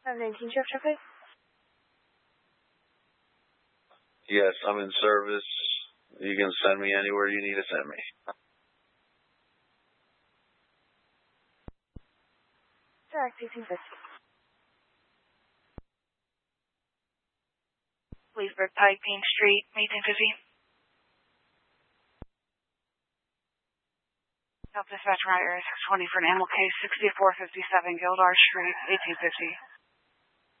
718 Chef Traffic? Yes, I'm in service. You can send me anywhere you need to send me. Direct 1850. Leesburg Pike, Payne Street, 1850. Help dispatch rider 620 for an animal case, 6457 Gildar Street, 1850.